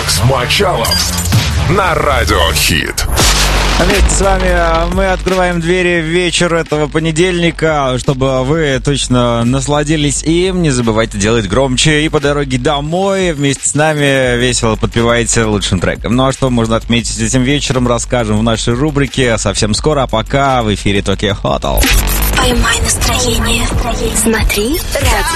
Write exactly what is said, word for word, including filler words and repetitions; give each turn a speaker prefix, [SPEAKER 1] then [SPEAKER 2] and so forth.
[SPEAKER 1] Макс Мочалов на Радио Хит.
[SPEAKER 2] Вместе с вами мы открываем двери в вечер этого понедельника, чтобы вы точно насладились им. Не забывайте делать громче. И по дороге домой вместе с нами весело подпевайте лучшим треком. Ну а что можно отметить этим вечером, расскажем в нашей рубрике совсем скоро. А пока в эфире Tokyo Hotel.
[SPEAKER 3] Поймай настроение. Смотри радио.